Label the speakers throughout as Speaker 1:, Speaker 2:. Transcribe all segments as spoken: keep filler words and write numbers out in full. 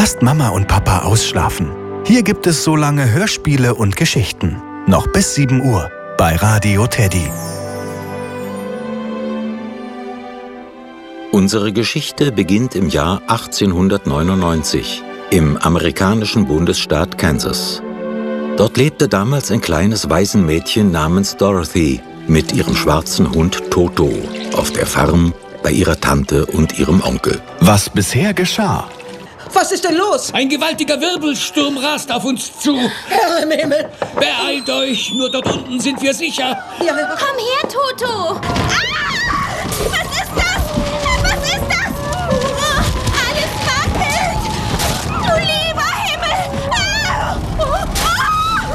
Speaker 1: Lasst Mama und Papa ausschlafen. Hier gibt es so lange Hörspiele und Geschichten. Noch bis sieben Uhr bei Radio Teddy.
Speaker 2: Unsere Geschichte beginnt im Jahr achtzehnhundertneunundneunzig im amerikanischen Bundesstaat Kansas. Dort lebte damals ein kleines Waisenmädchen namens Dorothy mit ihrem schwarzen Hund Toto auf der Farm bei ihrer Tante und ihrem Onkel.
Speaker 1: Was bisher geschah.
Speaker 3: Was ist denn los?
Speaker 4: Ein gewaltiger Wirbelsturm rast auf uns zu.
Speaker 3: Herr im Himmel!
Speaker 4: Beeilt euch, nur dort unten sind wir sicher.
Speaker 3: Ja,
Speaker 5: Komm her, Toto! Ah! Was ist das? Was ist das? Oh, alles wackelt! Du lieber Himmel! Ah! Oh, oh!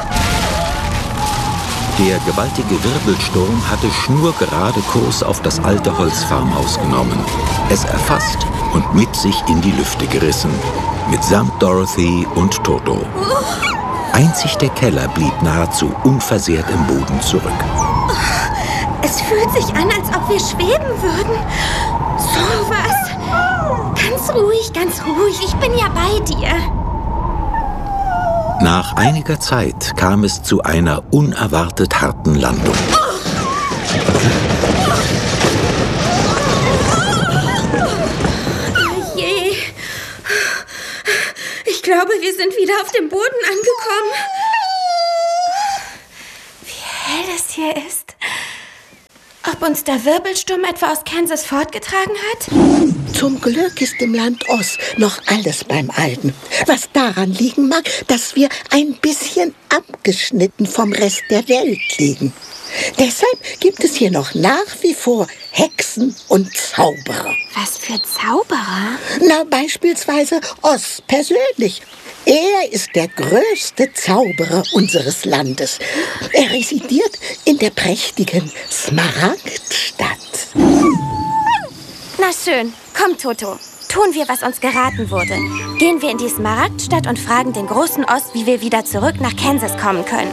Speaker 2: Der gewaltige Wirbelsturm hatte schnurgerade Kurs auf das alte Holzfarmhaus genommen, es erfasst und mit sich in die Lüfte gerissen, mitsamt Dorothy und Toto. Einzig der Keller blieb nahezu unversehrt im Boden zurück.
Speaker 5: Es fühlt sich an, als ob wir schweben würden. So was. Ganz ruhig, ganz ruhig. Ich bin ja bei dir.
Speaker 2: Nach einiger Zeit kam es zu einer unerwartet harten Landung.
Speaker 5: Ich glaube, wir sind wieder auf dem Boden angekommen. Wie hell es hier ist. Ob uns der Wirbelsturm etwa aus Kansas fortgetragen hat?
Speaker 6: Zum Glück ist im Land Oz noch alles beim Alten. Was daran liegen mag, dass wir ein bisschen abgeschnitten vom Rest der Welt liegen. Deshalb gibt es hier noch nach wie vor Hexen und Zauberer.
Speaker 5: Was für Zauberer?
Speaker 6: Na, beispielsweise Oz persönlich. Er ist der größte Zauberer unseres Landes. Er residiert in der prächtigen Smaragdstadt.
Speaker 5: Na schön, komm, Toto. Tun wir, was uns geraten wurde. Gehen wir in die Smaragdstadt und fragen den großen Oz, wie wir wieder zurück nach Kansas kommen können.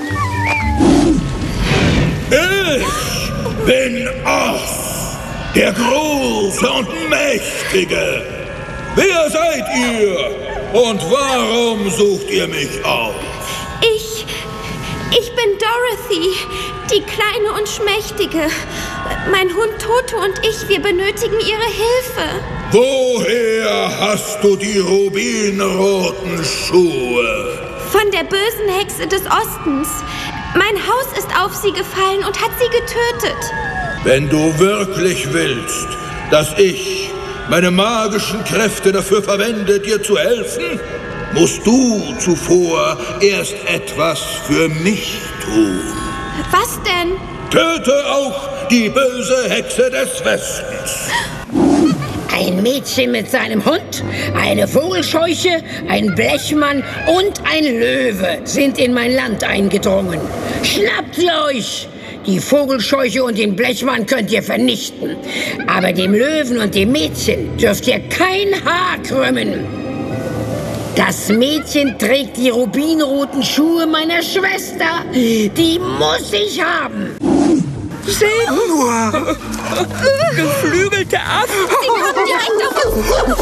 Speaker 7: Ich bin Oz, der Große und Mächtige. Wer seid ihr? Und warum sucht ihr mich auf?
Speaker 5: Ich... ich bin Dorothy, die Kleine und Schmächtige. Mein Hund Toto und ich, wir benötigen ihre Hilfe.
Speaker 7: Woher hast du die rubinroten Schuhe?
Speaker 5: Von der bösen Hexe des Ostens. Mein Haus ist auf sie gefallen und hat sie getötet.
Speaker 7: Wenn du wirklich willst, dass ich meine magischen Kräfte dafür verwende, dir zu helfen, musst du zuvor erst etwas für mich tun.
Speaker 5: Was denn?
Speaker 7: Töte auch die böse Hexe des Westens.
Speaker 8: Ein Mädchen mit seinem Hund, eine Vogelscheuche, ein Blechmann und ein Löwe sind in mein Land eingedrungen. Schnappt sie euch! Die Vogelscheuche und den Blechmann könnt ihr vernichten. Aber dem Löwen und dem Mädchen dürft ihr kein Haar krümmen. Das Mädchen trägt die rubinroten Schuhe meiner Schwester. Die muss ich haben.
Speaker 3: Seht nur! Geflügelte Affen!
Speaker 5: Sie kommen direkt auf uns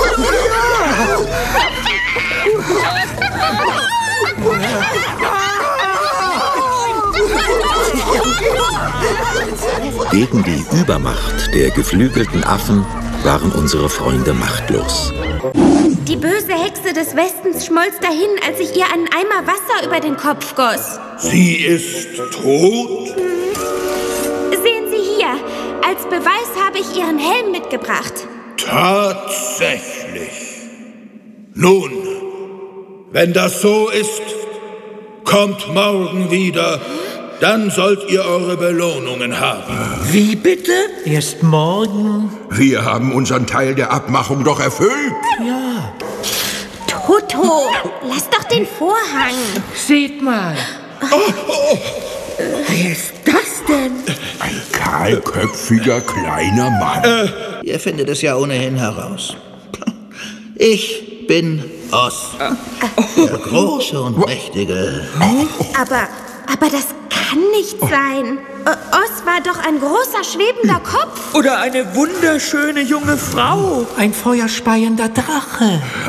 Speaker 5: zu!
Speaker 2: Gegen die Übermacht der geflügelten Affen waren unsere Freunde machtlos.
Speaker 5: Die böse Hexe des Westens schmolz dahin, als ich ihr einen Eimer Wasser über den Kopf goss.
Speaker 7: Sie ist tot?
Speaker 5: Sehen Sie hier, als Beweis habe ich Ihren Helm mitgebracht.
Speaker 7: Tatsächlich. Nun, wenn das so ist, kommt morgen wieder. Dann sollt ihr eure Belohnungen haben.
Speaker 3: Wie bitte? Erst morgen?
Speaker 9: Wir haben unseren Teil der Abmachung doch erfüllt.
Speaker 3: Ja.
Speaker 5: Toto, lass doch den Vorhang.
Speaker 3: Seht mal.
Speaker 7: Oh, oh.
Speaker 3: Wer ist das denn?
Speaker 9: Ein kahlköpfiger kleiner Mann.
Speaker 10: Äh, ihr findet es ja ohnehin heraus. Ich bin Oz, der Große und Mächtige.
Speaker 5: Aber, aber das kann nicht sein. Äh, Oz war doch ein großer, schwebender Kopf.
Speaker 3: Oder eine wunderschöne junge Frau. Ein feuerspeiender Drache.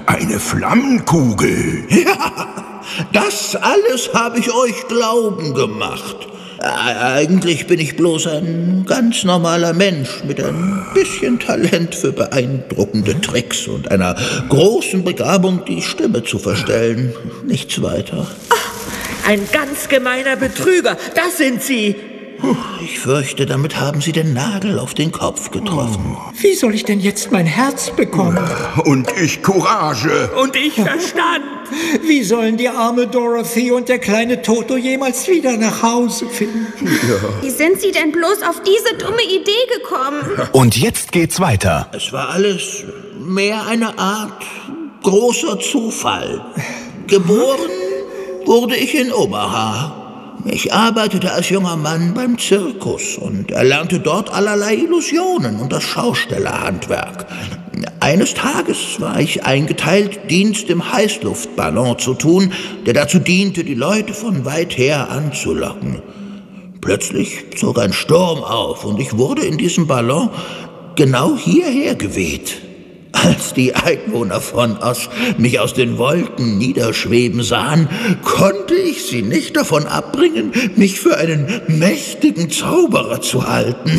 Speaker 9: eine Flammenkugel.
Speaker 10: Ja, das alles habe ich euch glauben gemacht. Eigentlich bin ich bloß ein ganz normaler Mensch mit ein bisschen Talent für beeindruckende Tricks und einer großen Begabung, die Stimme zu verstellen. Nichts weiter.
Speaker 3: Ach, ein ganz gemeiner Betrüger, das sind Sie.
Speaker 10: Ich fürchte, damit haben Sie den Nagel auf den Kopf getroffen.
Speaker 3: Wie soll ich denn jetzt mein Herz bekommen?
Speaker 9: Und ich Courage.
Speaker 3: Und ich Verstand. Wie sollen die arme Dorothy und der kleine Toto jemals wieder nach Hause finden?
Speaker 5: Ja. Wie sind Sie denn bloß auf diese dumme Idee gekommen?
Speaker 1: Und jetzt geht's weiter.
Speaker 10: Es war alles mehr eine Art großer Zufall. Geboren wurde ich in Omaha. Ich arbeitete als junger Mann beim Zirkus und erlernte dort allerlei Illusionen und das Schaustellerhandwerk. Eines Tages war ich eingeteilt, Dienst im Heißluftballon zu tun, der dazu diente, die Leute von weit her anzulocken. Plötzlich zog ein Sturm auf und ich wurde in diesem Ballon genau hierher geweht. Als die Einwohner von Oz mich aus den Wolken niederschweben sahen, konnte ich sie nicht davon abbringen, mich für einen mächtigen Zauberer zu halten.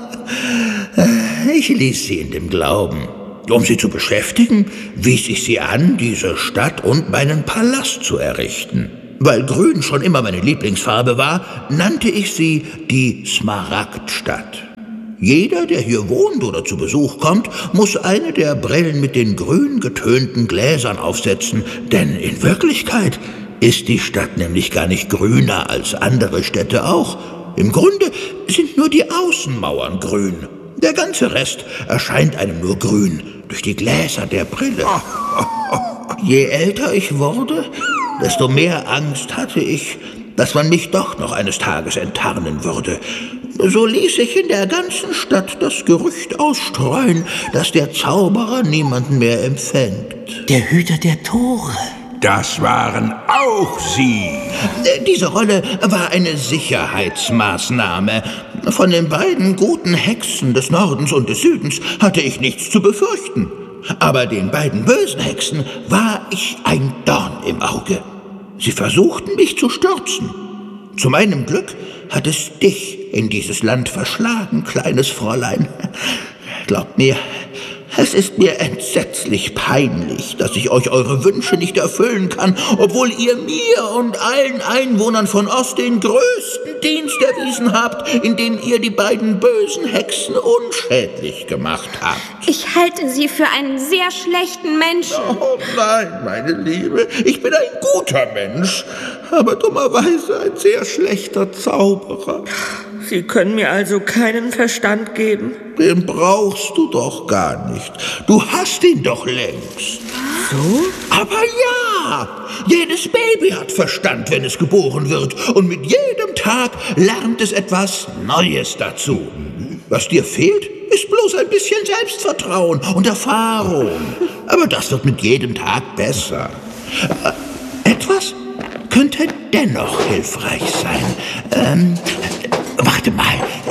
Speaker 10: Ich ließ sie in dem Glauben. Um sie zu beschäftigen, wies ich sie an, diese Stadt und meinen Palast zu errichten. Weil Grün schon immer meine Lieblingsfarbe war, nannte ich sie die Smaragdstadt. Jeder, der hier wohnt oder zu Besuch kommt, muss eine der Brillen mit den grün getönten Gläsern aufsetzen, denn in Wirklichkeit ist die Stadt nämlich gar nicht grüner als andere Städte auch. Im Grunde sind nur die Außenmauern grün. Der ganze Rest erscheint einem nur grün durch die Gläser der Brille. Je älter ich wurde, desto mehr Angst hatte ich, dass man mich doch noch eines Tages enttarnen würde. So ließ ich in der ganzen Stadt das Gerücht ausstreuen, dass der Zauberer niemanden mehr empfängt.
Speaker 3: Der Hüter der Tore.
Speaker 9: Das waren auch Sie.
Speaker 10: Diese Rolle war eine Sicherheitsmaßnahme. Von den beiden guten Hexen des Nordens und des Südens hatte ich nichts zu befürchten. Aber den beiden bösen Hexen war ich ein Dorn im Auge. Sie versuchten, mich zu stürzen. Zu meinem Glück hat es dich in dieses Land verschlagen, kleines Fräulein. Glaubt mir, es ist mir entsetzlich peinlich, dass ich euch eure Wünsche nicht erfüllen kann, obwohl ihr mir und allen Einwohnern von Oz den größten Dienst erwiesen habt, indem ihr die beiden bösen Hexen unschädlich gemacht habt.
Speaker 5: Ich halte Sie für einen sehr schlechten Menschen.
Speaker 10: Oh nein, meine Liebe, ich bin ein guter Mensch, aber dummerweise ein sehr schlechter Zauberer.
Speaker 3: Sie können mir also keinen Verstand geben?
Speaker 10: Den brauchst du doch gar nicht. Du hast ihn doch längst.
Speaker 3: So?
Speaker 10: Aber ja, jedes Baby hat Verstand, wenn es geboren wird. Und mit jedem Tag lernt es etwas Neues dazu. Was dir fehlt, ist bloß ein bisschen Selbstvertrauen und Erfahrung. Aber das wird mit jedem Tag besser. Etwas könnte dennoch hilfreich sein. Ähm... Warte mal.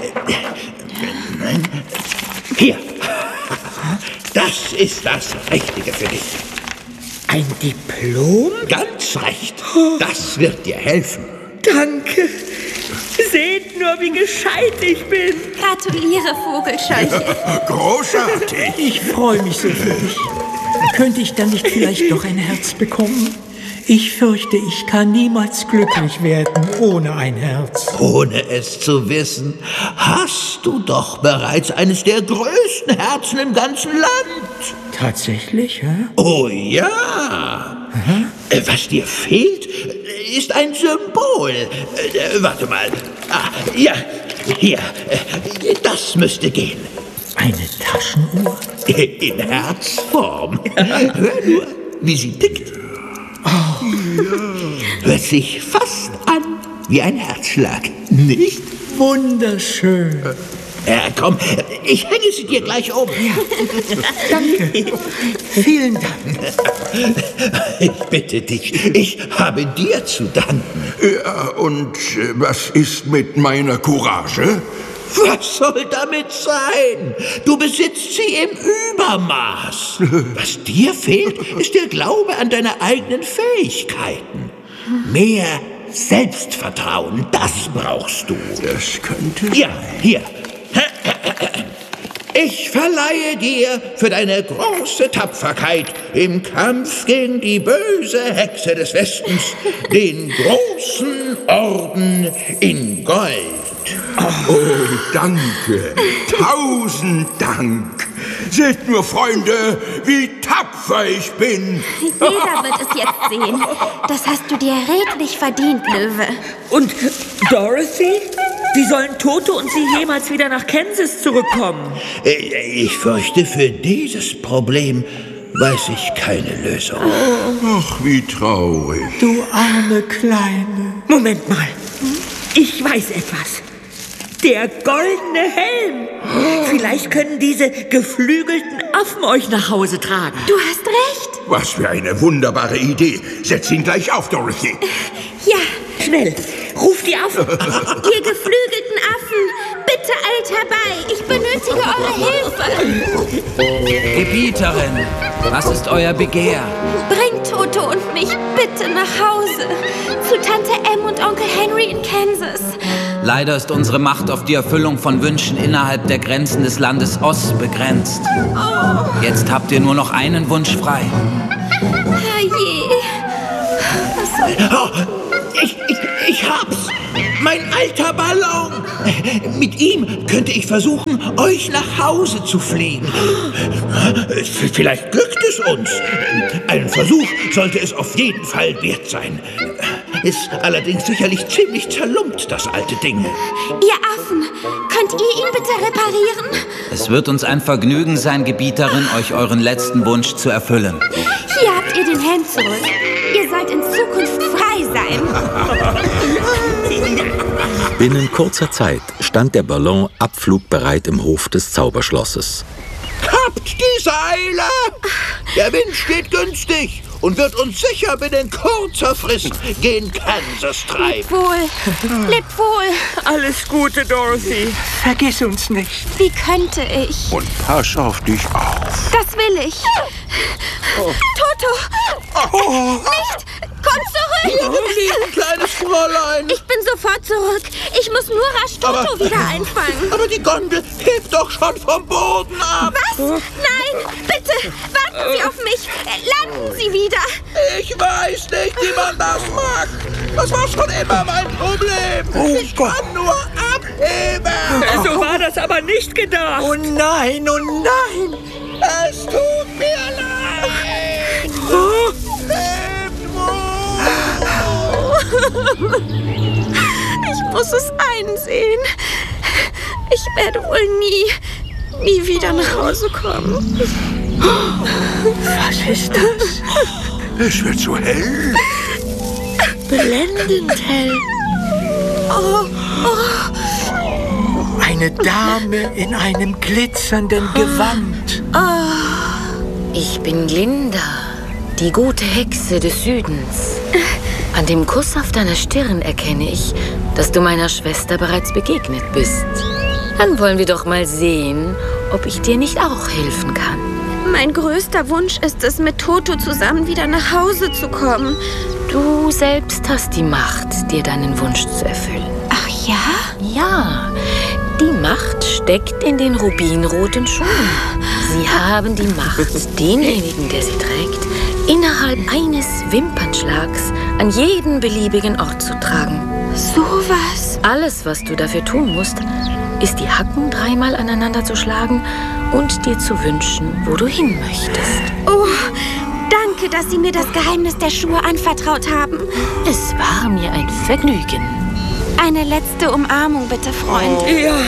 Speaker 10: Hier. Das ist das Richtige für dich.
Speaker 3: Ein Diplom?
Speaker 10: Ganz recht. Das wird dir helfen.
Speaker 3: Danke. Seht nur, wie gescheit ich bin.
Speaker 5: Gratuliere, Vogelscheuche.
Speaker 9: Großartig.
Speaker 3: Ich freue mich so für dich. Könnte ich dann nicht vielleicht doch ein Herz bekommen? Ich fürchte, ich kann niemals glücklich werden ohne ein Herz.
Speaker 10: Ohne es zu wissen, hast du doch bereits eines der größten Herzen im ganzen Land.
Speaker 3: Tatsächlich, hä?
Speaker 10: Oh ja. Aha. Was dir fehlt, ist ein Symbol. Äh, warte mal. Ah, ja, hier. Das müsste gehen.
Speaker 3: Eine Taschenuhr?
Speaker 10: In Herzform. Hör nur, wie sie tickt.
Speaker 3: Oh.
Speaker 10: Hört sich fast an wie ein Herzschlag, nicht?
Speaker 3: Wunderschön.
Speaker 10: Ja, komm, ich hänge sie dir gleich um.
Speaker 3: Ja. Danke. Vielen Dank.
Speaker 10: Ich bitte dich, ich habe dir zu danken.
Speaker 9: Ja, und was ist mit meiner Courage?
Speaker 10: Was soll damit sein? Du besitzt sie im Übermaß. Was dir fehlt, ist der Glaube an deine eigenen Fähigkeiten. Mehr Selbstvertrauen, das brauchst du.
Speaker 9: Das könnte...
Speaker 10: Ja, hier. Ich verleihe dir für deine große Tapferkeit im Kampf gegen die böse Hexe des Westens den großen Orden in Gold.
Speaker 9: Oh, danke. Tausend Dank. Seht nur, Freunde, wie tapfer ich bin.
Speaker 5: Jeder wird es jetzt sehen. Das hast du dir redlich verdient, Löwe.
Speaker 3: Und Dorothy? Wie sollen Toto und sie jemals wieder nach Kansas zurückkommen?
Speaker 10: Ich fürchte, für dieses Problem weiß ich keine Lösung.
Speaker 9: Ach, wie traurig.
Speaker 3: Du arme Kleine. Moment mal. Ich weiß etwas. Der goldene Helm. Vielleicht können diese geflügelten Affen euch nach Hause tragen.
Speaker 5: Du hast recht.
Speaker 9: Was für eine wunderbare Idee. Setz ihn gleich auf, Dorothy.
Speaker 5: Ja.
Speaker 3: Schnell, ruf die Affen.
Speaker 5: Ihr geflügelten Affen, bitte eilt herbei. Ich benötige eure Hilfe.
Speaker 11: Gebieterin, was ist euer Begehr?
Speaker 5: Bringt Toto und mich bitte nach Hause. Zu Tante Em und Onkel Henry in Kansas.
Speaker 11: Leider ist unsere Macht auf die Erfüllung von Wünschen innerhalb der Grenzen des Landes Oz begrenzt.
Speaker 5: Oh.
Speaker 11: Jetzt habt ihr nur noch einen Wunsch frei.
Speaker 5: Herrje.
Speaker 10: Oh, ich, ich, ich hab's! Mein alter Ballon! Mit ihm könnte ich versuchen, euch nach Hause zu fliegen. Vielleicht glückt es uns. Einen Versuch sollte es auf jeden Fall wert sein. Ist allerdings sicherlich ziemlich zerlumpt, das alte Ding.
Speaker 5: Ihr Affen, könnt ihr ihn bitte reparieren?
Speaker 11: Es wird uns ein Vergnügen sein, Gebieterin, euch euren letzten Wunsch zu erfüllen.
Speaker 5: Hier habt ihr den Helm zurück. Ihr sollt in Zukunft frei sein.
Speaker 2: Binnen kurzer Zeit stand der Ballon abflugbereit im Hof des Zauberschlosses.
Speaker 10: Kappt die Seile! Der Wind steht günstig und wird uns sicher binnen kurzer Frist gen Kansas treiben.
Speaker 5: Leb wohl, leb wohl.
Speaker 3: Alles Gute, Dorothy. Vergiss uns nicht.
Speaker 5: Wie könnte ich?
Speaker 9: Und pass auf dich auf.
Speaker 5: Das will ich. Oh. Toto!
Speaker 9: Oh.
Speaker 5: Nicht! Komm zurück!
Speaker 10: Hier geblieben, kleines Fräulein!
Speaker 5: Ich bin sofort zurück. Ich muss nur rasch Toto
Speaker 10: aber,
Speaker 5: wieder einfangen.
Speaker 10: Aber die Gondel hebt doch schon vom Boden ab.
Speaker 5: Was? Nein! Bitte! Warten Sie auf mich! Landen Sie wieder!
Speaker 10: Ich weiß nicht, wie man das macht. Das war schon immer mein Problem.
Speaker 9: Oh
Speaker 10: ich
Speaker 9: Gott.
Speaker 10: kann nur abheben.
Speaker 3: So war das aber nicht gedacht.
Speaker 6: Oh nein, oh nein.
Speaker 10: Es tut mir leid.
Speaker 3: Oh.
Speaker 10: Lebt wohl.
Speaker 5: Ich muss es einsehen. Ich werde wohl nie, nie wieder nach Hause kommen.
Speaker 3: Was ist das?
Speaker 9: Es wird so hell.
Speaker 6: Blendend hell.
Speaker 5: Oh, oh.
Speaker 3: Eine Dame in einem glitzernden Gewand.
Speaker 12: Ich bin Glinda, die gute Hexe des Südens. An dem Kuss auf deiner Stirn erkenne ich, dass du meiner Schwester bereits begegnet bist. Dann wollen wir doch mal sehen, ob ich dir nicht auch helfen kann.
Speaker 5: Mein größter Wunsch ist es, mit Toto zusammen wieder nach Hause zu kommen.
Speaker 12: Du selbst hast die Macht, dir deinen Wunsch zu erfüllen.
Speaker 5: Ach ja?
Speaker 12: Ja, die Macht steckt in den rubinroten Schuhen. Sie haben die Macht, denjenigen, der sie trägt, innerhalb eines Wimpernschlags an jeden beliebigen Ort zu tragen.
Speaker 5: So was?
Speaker 12: Alles, was du dafür tun musst, ist die Hacken dreimal aneinander zu schlagen und dir zu wünschen, wo du hin möchtest.
Speaker 5: Oh, danke, dass Sie mir das Geheimnis der Schuhe anvertraut haben.
Speaker 12: Es war mir ein Vergnügen.
Speaker 5: Eine letzte Umarmung, bitte, Freund.
Speaker 3: Oh. Ja.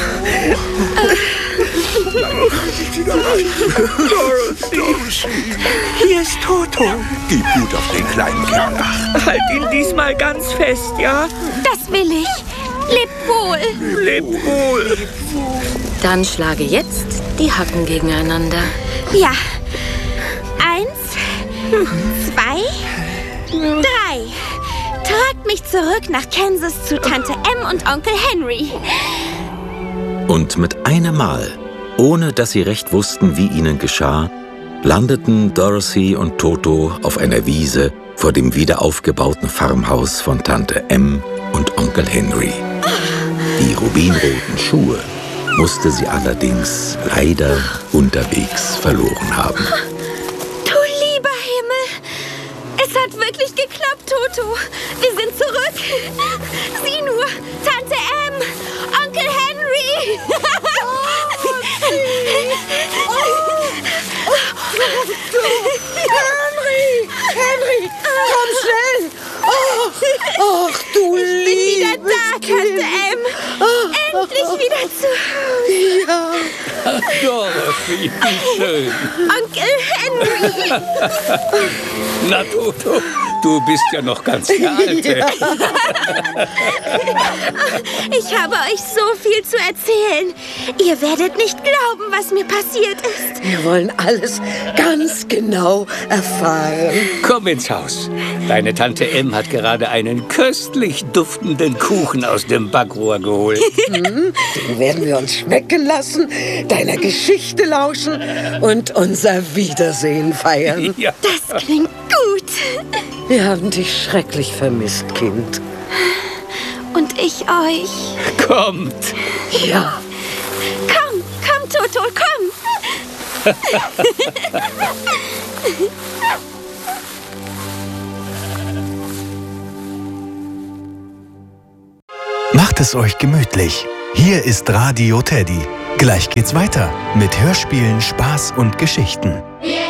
Speaker 9: Dorothy.
Speaker 3: Hier ist Toto.
Speaker 9: Gib gut auf den kleinen Kerl acht.
Speaker 3: Halt ihn diesmal ganz fest, ja?
Speaker 5: Das will ich. Leb wohl.
Speaker 3: Leb wohl.
Speaker 12: Dann schlage jetzt die Hacken gegeneinander.
Speaker 5: Ja. Eins, zwei, drei. Tragt mich zurück nach Kansas zu Tante Em und Onkel Henry.
Speaker 2: Und mit einem Mal, ohne dass sie recht wussten, wie ihnen geschah, landeten Dorothy und Toto auf einer Wiese vor dem wiederaufgebauten Farmhaus von Tante Em und Onkel Henry. Die rubinroten Schuhe musste sie allerdings leider unterwegs verloren haben.
Speaker 5: Du lieber Himmel! Es hat wirklich geklappt, Toto. Wir sind zurück. Sieh nur, Tante Em, Onkel Henry.
Speaker 6: Henry! Henry! Komm schnell! Oh, ach du
Speaker 5: Ich bin wieder
Speaker 6: liebes
Speaker 5: da, Tante Em. Endlich wieder zu Hause.
Speaker 6: Ja.
Speaker 4: Dorothy, wie schön.
Speaker 5: Onkel Henry.
Speaker 4: Na, Toto, du bist ja noch ganz der Alte.
Speaker 5: Ich habe euch so viel zu erzählen. Ihr werdet nicht glauben, was mir passiert ist.
Speaker 6: Wir wollen alles ganz genau erfahren.
Speaker 4: Komm ins Haus. Deine Tante Em hat gerade einen köstlich duftenden Kuchen aus dem Backrohr geholt.
Speaker 6: Den werden wir uns schmecken lassen, deiner Geschichte lauschen und unser Wiedersehen feiern.
Speaker 4: Ja.
Speaker 5: Das klingt gut.
Speaker 6: Wir haben dich schrecklich vermisst, Kind.
Speaker 5: Und ich euch.
Speaker 4: Kommt.
Speaker 6: Ja.
Speaker 5: Komm, komm, Toto, komm.
Speaker 1: Macht es euch gemütlich. Hier ist Radio Teddy. Gleich geht's weiter mit Hörspielen, Spaß und Geschichten.